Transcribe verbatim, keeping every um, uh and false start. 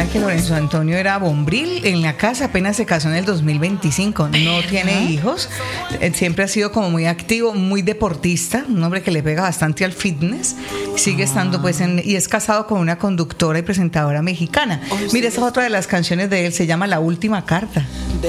que Lorenzo Antonio era bombril en la casa, apenas se casó en el dos mil veinticinco, no tiene hijos, él siempre ha sido como muy activo, muy deportista, un hombre que le pega bastante al fitness, sigue estando pues en, y es casado con una conductora y presentadora mexicana. Mira, esa es otra de las canciones de él, se llama La Última Carta.